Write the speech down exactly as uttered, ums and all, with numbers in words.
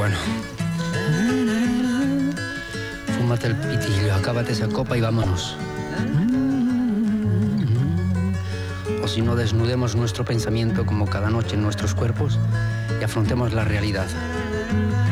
bueno. Fúmate el pitillo, acábate esa copa y vámonos. O si no, desnudemos nuestro pensamiento como cada noche en nuestros cuerpos y afrontemos la realidad.